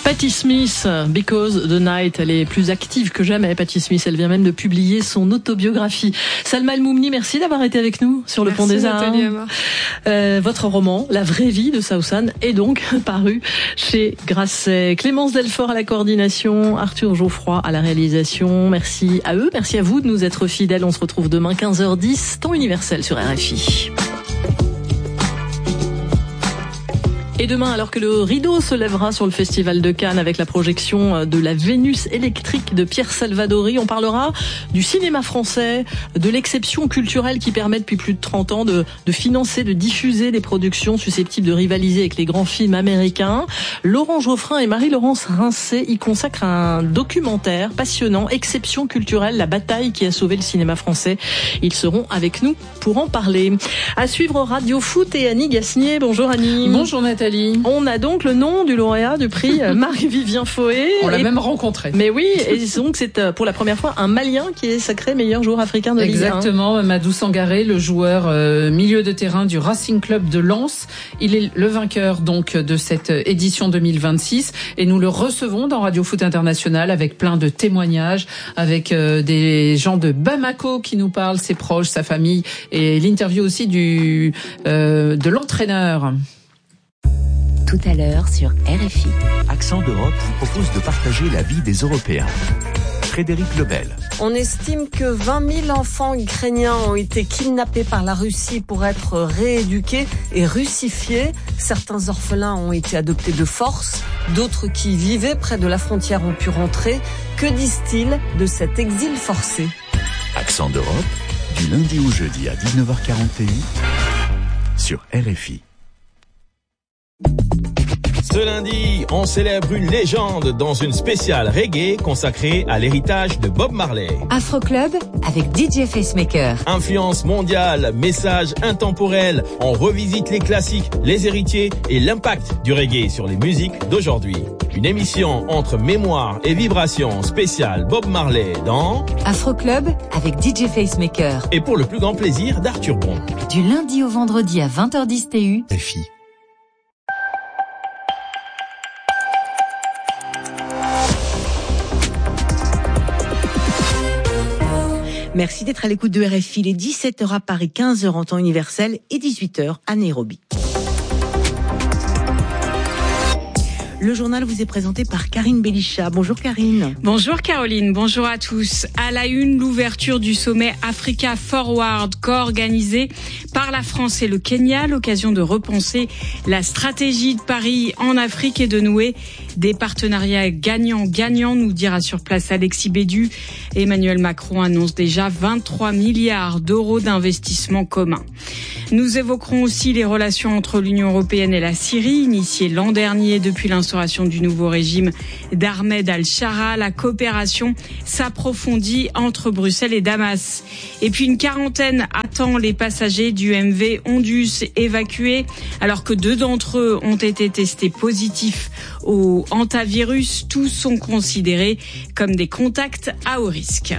Patti Smith, Because the Night, elle est plus active que jamais. Patti Smith, elle vient même de publier son autobiographie. Salma El-Moumni, merci d'avoir été avec nous sur le Pont des Arts. Votre roman, La vraie vie de Saoussan, est donc paru chez Grasset. Clémence Delfort à la coordination, Arthur Geoffroy à la réalisation. Merci à eux, merci à vous de nous être fidèles. On se retrouve demain 15h10, temps universel sur RFI. Et demain, alors que le rideau se lèvera sur le Festival de Cannes avec la projection de la Vénus électrique de Pierre Salvadori, on parlera du cinéma français, de l'exception culturelle qui permet depuis plus de 30 ans de financer, de diffuser des productions susceptibles de rivaliser avec les grands films américains. Laurent Geoffrin et Marie-Laurence Rincé y consacrent un documentaire passionnant, Exception culturelle, la bataille qui a sauvé le cinéma français. Ils seront avec nous pour en parler. À suivre Radio Foot et Annie Gasnier. Bonjour Annie. Bonjour Nathalie. On a donc le nom du lauréat du prix Marie-Vivien Foé. On l'a même rencontré. Mais oui, et donc c'est pour la première fois un Malien qui est sacré meilleur joueur africain de Ligue 1. Exactement, Mamadou Sangaré, le joueur milieu de terrain du Racing Club de Lens. Il est le vainqueur donc de cette édition 2026 et nous le recevons dans Radio Foot International avec plein de témoignages, avec des gens de Bamako qui nous parlent, ses proches, sa famille et l'interview aussi de l'entraîneur. Tout à l'heure sur RFI. Accent d'Europe vous propose de partager la vie des Européens. Frédéric Lebel. On estime que 20 000 enfants ukrainiens ont été kidnappés par la Russie pour être rééduqués et russifiés. Certains orphelins ont été adoptés de force. D'autres qui vivaient près de la frontière ont pu rentrer. Que disent-ils de cet exil forcé ? Accent d'Europe, du lundi au jeudi à 19h41 sur RFI. Ce lundi, on célèbre une légende dans une spéciale reggae consacrée à l'héritage de Bob Marley. Afro Club avec DJ Facemaker. Influence mondiale, message intemporel, on revisite les classiques, les héritiers et l'impact du reggae sur les musiques d'aujourd'hui. Une émission entre mémoire et vibration spéciale Bob Marley dans Afro Club avec DJ Facemaker. Et pour le plus grand plaisir d'Arthur Bon. Du lundi au vendredi à 20h10 TU. RFI. Merci d'être à l'écoute de RFI. Il est 17h à Paris, 15h en temps universel et 18h à Nairobi. Le journal vous est présenté par Karine Belisha. Bonjour Karine. Bonjour Caroline, bonjour à tous. À la une, l'ouverture du sommet Africa Forward, co-organisé par la France et le Kenya, l'occasion de repenser la stratégie de Paris en Afrique et de nouer des partenariats gagnants-gagnants, nous dira sur place Alexis Bédu. Emmanuel Macron annonce déjà 23 milliards d'euros d'investissements communs. Nous évoquerons aussi les relations entre l'Union européenne et la Syrie, initiées l'an dernier depuis l'instauration du nouveau régime d'Ahmed al-Shara. La coopération s'approfondit entre Bruxelles et Damas. Et puis une quarantaine attend les passagers du MV Ondus évacués, alors que 2 d'entre eux ont été testés positifs au hantavirus. Tous sont considérés comme des contacts à haut risque.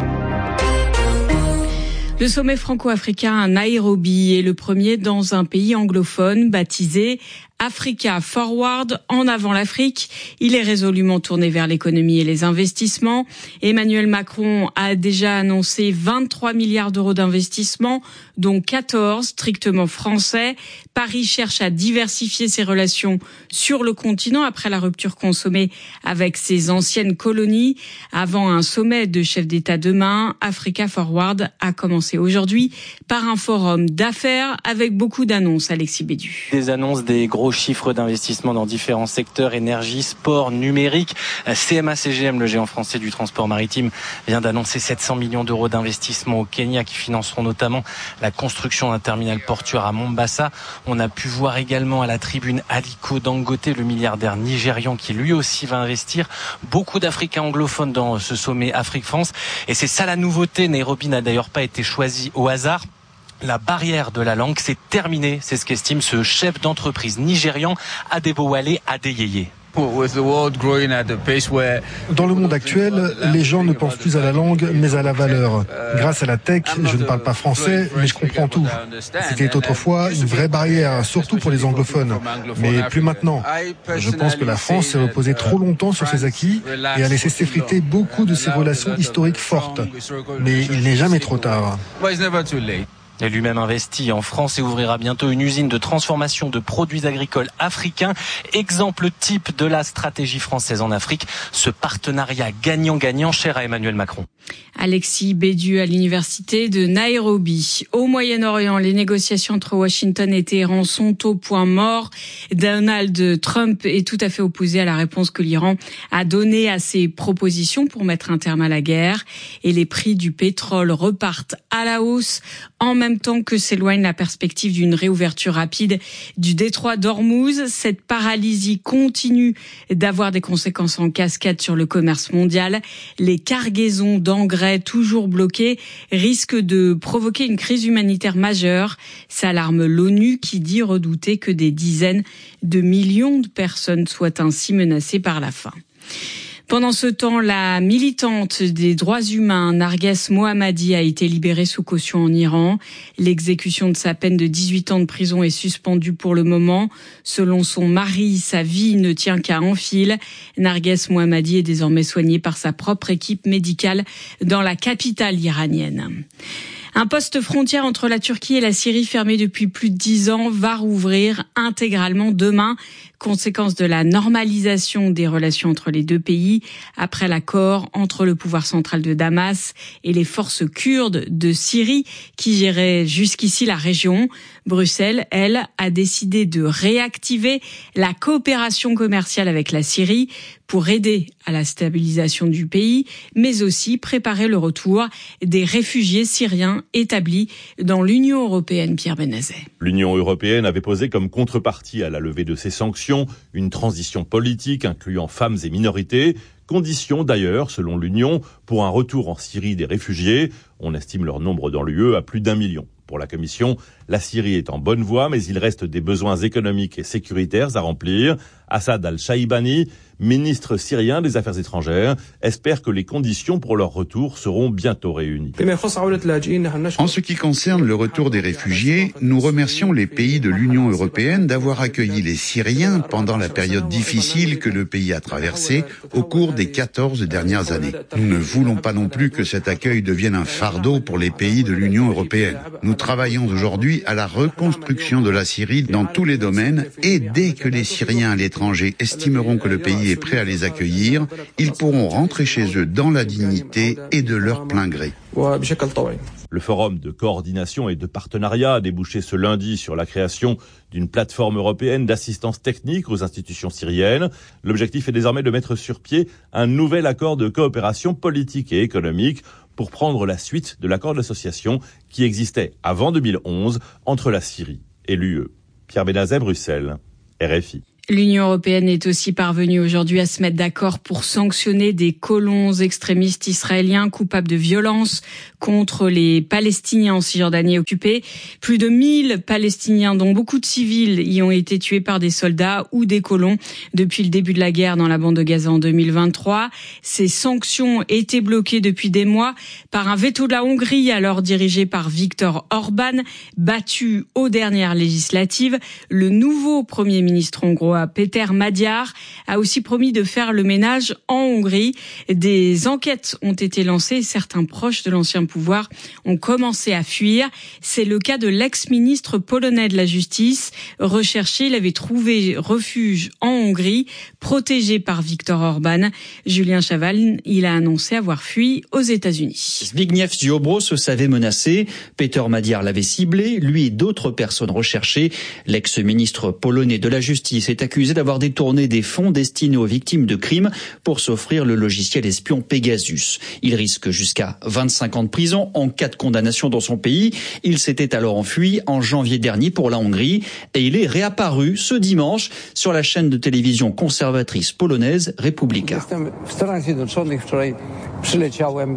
Le sommet franco-africain à Nairobi est le premier dans un pays anglophone baptisé Africa Forward, en avant l'Afrique. Il est résolument tourné vers l'économie et les investissements. Emmanuel Macron a déjà annoncé 23 milliards d'euros d'investissements, dont 14 strictement français. Paris cherche à diversifier ses relations sur le continent après la rupture consommée avec ses anciennes colonies. Avant un sommet de chefs d'État demain, Africa Forward a commencé aujourd'hui par un forum d'affaires avec beaucoup d'annonces. Alexis Bédu. Des annonces, des gros chiffres d'investissement dans différents secteurs, énergie, sport, numérique. CMA-CGM, le géant français du transport maritime, vient d'annoncer 700 millions d'euros d'investissement au Kenya qui financeront notamment la construction d'un terminal portuaire à Mombasa. On a pu voir également à la tribune Aliko Dangote, le milliardaire nigérian qui lui aussi va investir. Beaucoup d'Africains anglophones dans ce sommet Afrique-France. Et c'est ça la nouveauté. Nairobi n'a d'ailleurs pas été choisi au hasard. La barrière de la langue, c'est terminé, c'est ce qu'estime ce chef d'entreprise nigérian, Adebowale Adeyeye. Dans le monde actuel, les gens ne pensent plus à la langue, mais à la valeur. Grâce à la tech, je ne parle pas français, mais je comprends tout. C'était autrefois une vraie barrière, surtout pour les anglophones. Mais plus maintenant. Je pense que la France s'est reposée trop longtemps sur ses acquis et a laissé s'effriter beaucoup de ses relations historiques fortes. Mais il n'est jamais trop tard. Il a lui-même investi en France et ouvrira bientôt une usine de transformation de produits agricoles africains. Exemple type de la stratégie française en Afrique, ce partenariat gagnant-gagnant cher à Emmanuel Macron. Alexis Bédieu à l'université de Nairobi. Au Moyen-Orient, les négociations entre Washington et Téhéran sont au point mort. Donald Trump est tout à fait opposé à la réponse que l'Iran a donnée à ses propositions pour mettre un terme à la guerre. Et les prix du pétrole repartent à la hausse en même temps que s'éloigne la perspective d'une réouverture rapide du détroit d'Ormuz. Cette paralysie continue d'avoir des conséquences en cascade sur le commerce mondial. Les cargaisons d'engrais toujours bloquées risquent de provoquer une crise humanitaire majeure, s'alarme l'ONU qui dit redouter que des dizaines de millions de personnes soient ainsi menacées par la faim. Pendant ce temps, la militante des droits humains, Narges Mohammadi, a été libérée sous caution en Iran. L'exécution de sa peine de 18 ans de prison est suspendue pour le moment. Selon son mari, sa vie ne tient qu'à un fil. Narges Mohammadi est désormais soignée par sa propre équipe médicale dans la capitale iranienne. Un poste frontière entre la Turquie et la Syrie fermé depuis plus de 10 ans va rouvrir intégralement demain, conséquence de la normalisation des relations entre les deux pays après l'accord entre le pouvoir central de Damas et les forces kurdes de Syrie qui géraient jusqu'ici la région. Bruxelles, elle, a décidé de réactiver la coopération commerciale avec la Syrie pour aider à la stabilisation du pays, mais aussi préparer le retour des réfugiés syriens établis dans l'Union européenne. Pierre Benazet. L'Union européenne avait posé comme contrepartie à la levée de ces sanctions une transition politique incluant femmes et minorités, condition d'ailleurs, selon l'Union, pour un retour en Syrie des réfugiés. On estime leur nombre dans l'UE à plus d'1 million. Pour la Commission, la Syrie est en bonne voie, mais il reste des besoins économiques et sécuritaires à remplir. Assad al-Shaibani, ministre syrien des Affaires étrangères, espère que les conditions pour leur retour seront bientôt réunies. En ce qui concerne le retour des réfugiés, nous remercions les pays de l'Union européenne d'avoir accueilli les Syriens pendant la période difficile que le pays a traversée au cours des 14 dernières années. Nous ne voulons pas non plus que cet accueil devienne un fardeau pour les pays de l'Union européenne. Nous travaillons aujourd'hui à la reconstruction de la Syrie dans tous les domaines et dès que les Syriens à l'étranger estimeront que le pays est prêt à les accueillir, ils pourront rentrer chez eux dans la dignité et de leur plein gré. Le forum de coordination et de partenariat a débouché ce lundi sur la création d'une plateforme européenne d'assistance technique aux institutions syriennes. L'objectif est désormais de mettre sur pied un nouvel accord de coopération politique et économique pour prendre la suite de l'accord d'association qui existait avant 2011 entre la Syrie et l'UE. Pierre Benazet, Bruxelles, RFI. L'Union européenne est aussi parvenue aujourd'hui à se mettre d'accord pour sanctionner des colons extrémistes israéliens coupables de violences contre les Palestiniens en Cisjordanie occupée. Plus de 1000 Palestiniens, dont beaucoup de civils, y ont été tués par des soldats ou des colons depuis le début de la guerre dans la bande de Gaza en 2023. Ces sanctions étaient bloquées depuis des mois par un veto de la Hongrie, alors dirigé par Viktor Orban, battu aux dernières législatives. Le nouveau Premier ministre hongrois, Péter Magyar, a aussi promis de faire le ménage en Hongrie. Des enquêtes ont été lancées et certains proches de l'ancien pouvoir ont commencé à fuir. C'est le cas de l'ex-ministre polonais de la Justice. Recherché, il avait trouvé refuge en Hongrie, protégé par Viktor Orban. Julien Chaval, il a annoncé avoir fui aux États-Unis. Zbigniew Ziobro se savait menacé. Péter Magyar l'avait ciblé, lui et d'autres personnes recherchées. L'ex-ministre polonais de la Justice est accusé d'avoir détourné des fonds destinés aux victimes de crimes pour s'offrir le logiciel espion Pegasus. Il risque jusqu'à 25 ans de prison en cas de condamnation dans son pays. Il s'était alors enfui en janvier dernier pour la Hongrie et il est réapparu ce dimanche sur la chaîne de télévision conservatrice polonaise Republika.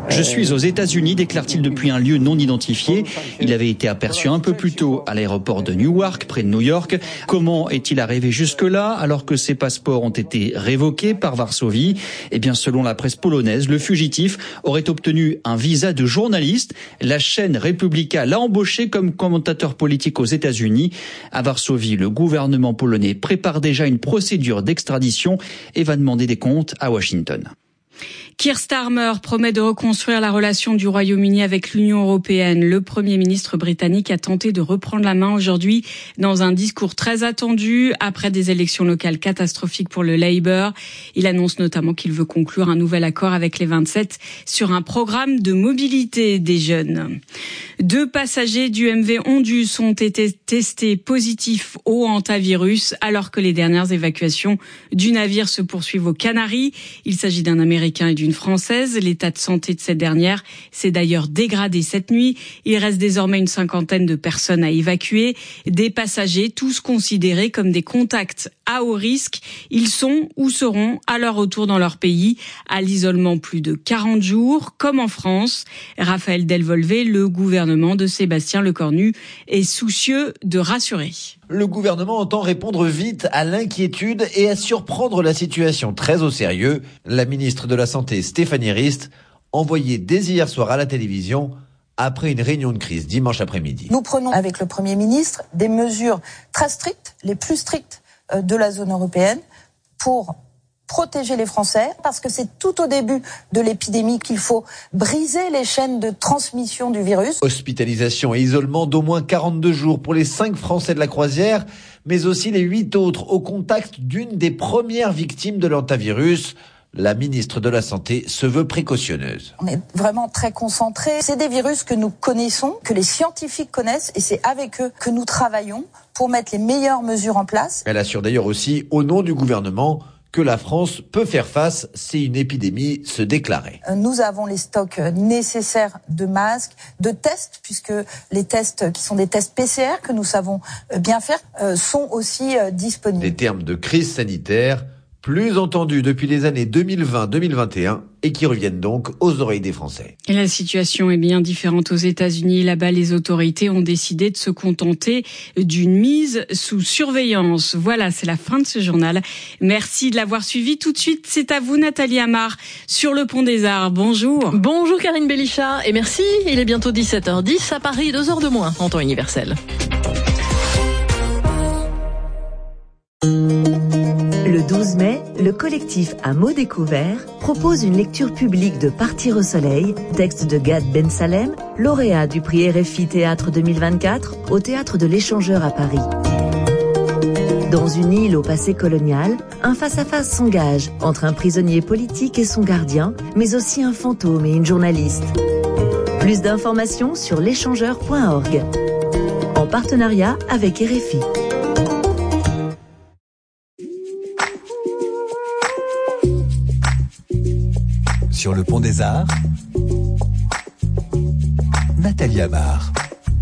Je suis aux États-Unis, déclare-t-il depuis un lieu non identifié. Il avait été aperçu un peu plus tôt à l'aéroport de Newark, près de New York. Comment est-il arrivé jusque-là, alors que ses passeports ont été révoqués par Varsovie? Eh bien, selon la presse polonaise, le fugitif aurait obtenu un visa de journaliste. La chaîne Republika l'a embauché comme commentateur politique aux États-Unis. À Varsovie, le gouvernement polonais prépare déjà une procédure d'extradition et va demander des comptes à Washington. Keir Starmer promet de reconstruire la relation du Royaume-Uni avec l'Union européenne. Le Premier ministre britannique a tenté de reprendre la main aujourd'hui dans un discours très attendu après des élections locales catastrophiques pour le Labour. Il annonce notamment qu'il veut conclure un nouvel accord avec les 27 sur un programme de mobilité des jeunes. 2 passagers du MV Ondus ont été testés positifs au hantavirus alors que les dernières évacuations du navire se poursuivent aux Canaries. Il s'agit d'un Américain et d'une Française. L'état de santé de cette dernière s'est d'ailleurs dégradé cette nuit. Il reste désormais une 50aine de personnes à évacuer. Des passagers, tous considérés comme des contacts à haut risque. Ils sont ou seront à leur retour dans leur pays à l'isolement plus de 40 jours, comme en France. Raphaël Delvolvé, le gouvernement de Sébastien Lecornu, est soucieux de rassurer. Le gouvernement entend répondre vite à l'inquiétude et à surprendre la situation très au sérieux. La ministre de la Santé, Stéphanie Rist, envoyée dès hier soir à la télévision après une réunion de crise dimanche après-midi. Nous prenons avec le Premier ministre des mesures très strictes, les plus strictes de la zone européenne, pour protéger les Français, parce que c'est tout au début de l'épidémie qu'il faut briser les chaînes de transmission du virus. Hospitalisation et isolement d'au moins 42 jours pour les 5 Français de la croisière, mais aussi les 8 autres au contact d'une des premières victimes de l'hantavirus. La ministre de la Santé se veut précautionneuse. On est vraiment très concentrés. C'est des virus que nous connaissons, que les scientifiques connaissent, et c'est avec eux que nous travaillons pour mettre les meilleures mesures en place. Elle assure d'ailleurs aussi, au nom du gouvernement, que la France peut faire face si une épidémie se déclarait. Nous avons les stocks nécessaires de masques, de tests, puisque les tests qui sont des tests PCR que nous savons bien faire sont aussi disponibles. Des termes de crise sanitaire plus entendus depuis les années 2020-2021 et qui reviennent donc aux oreilles des Français. Et la situation est bien différente aux États-Unis. Là-bas, les autorités ont décidé de se contenter d'une mise sous surveillance. Voilà, c'est la fin de ce journal. Merci de l'avoir suivi. Tout de suite, c'est à vous, Nathalie Amar, sur le Pont des Arts. Bonjour. Bonjour Karine Bélichat et merci. Il est bientôt 17h10 à Paris, 2 heures de moins en temps universel. Le 12 mai, le collectif À mots découverts propose une lecture publique de Partir au soleil, texte de Gad Ben Salem, lauréat du prix RFI Théâtre 2024 au Théâtre de l'Échangeur à Paris. Dans une île au passé colonial, un face-à-face s'engage entre un prisonnier politique et son gardien, mais aussi un fantôme et une journaliste. Plus d'informations sur l'échangeur.org. En partenariat avec RFI. Sur le Pont des Arts, Nathalie Amar.